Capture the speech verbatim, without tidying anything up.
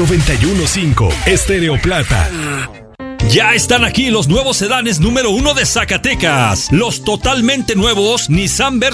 noventa y uno punto cinco Estéreo Plata. Ya están aquí los nuevos sedanes número uno de Zacatecas. Los totalmente nuevos Nissan Versa